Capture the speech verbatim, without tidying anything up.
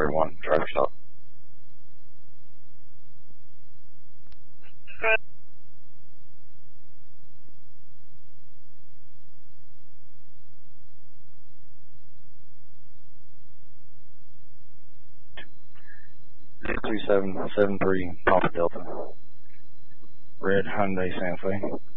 zero one, traffic stop. three seven seven three Papa Delta. Red Hyundai Santa Fe.